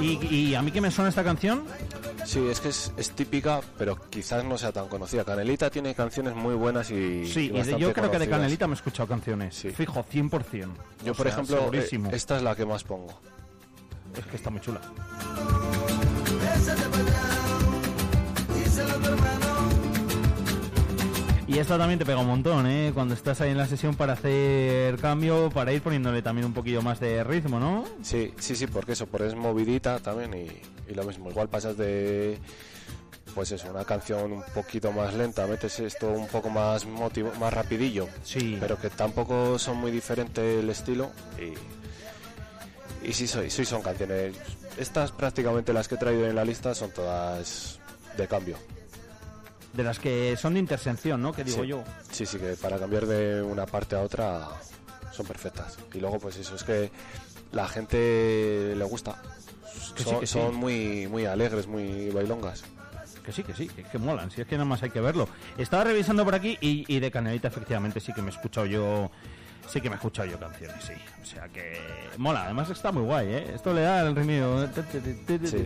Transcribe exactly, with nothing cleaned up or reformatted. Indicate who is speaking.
Speaker 1: ¿Y, y a mí que me suena esta canción?
Speaker 2: Sí, es que es, es típica, pero quizás no sea tan conocida. Canelita tiene canciones muy buenas y
Speaker 1: Sí,
Speaker 2: y
Speaker 1: y de, yo creo
Speaker 2: conocidas.
Speaker 1: que de Canelita me he escuchado canciones.
Speaker 2: Sí.
Speaker 1: Fijo, cien por ciento.
Speaker 2: Yo,
Speaker 1: O
Speaker 2: por
Speaker 1: sea,
Speaker 2: ejemplo,
Speaker 1: segurísimo.
Speaker 2: eh, esta es la que más pongo.
Speaker 1: Es que está muy chula. Y esta también te pega un montón, ¿eh? Cuando estás ahí en la sesión para hacer cambio, para ir poniéndole también un poquillo más de ritmo, ¿no?
Speaker 2: Sí, sí, sí, porque eso, porque es movidita también y, y lo mismo. Igual pasas de, pues eso, una canción un poquito más lenta, metes esto un poco más motivo, más rapidillo,
Speaker 1: Sí.
Speaker 2: pero que tampoco son muy diferentes el estilo y, y sí, soy, sí son canciones. Estas prácticamente las que he traído en la lista son todas de cambio.
Speaker 1: De las que son de intersección, ¿no? Que digo
Speaker 2: Sí.
Speaker 1: yo.
Speaker 2: Sí, sí, que para cambiar de una parte a otra son perfectas. Y luego, pues eso, es que la gente le gusta.
Speaker 1: Que sí,
Speaker 2: son
Speaker 1: que sí.
Speaker 2: son muy, muy alegres, muy bailongas.
Speaker 1: Que sí, que sí, que, que molan. Si es que nada más hay que verlo. Estaba revisando por aquí y, y de Canelita efectivamente sí que me he escuchado yo... Sí que me he escuchado yo canciones, sí. O sea que mola. Además está muy guay, ¿eh? Esto le da el ritmo...
Speaker 2: Sí.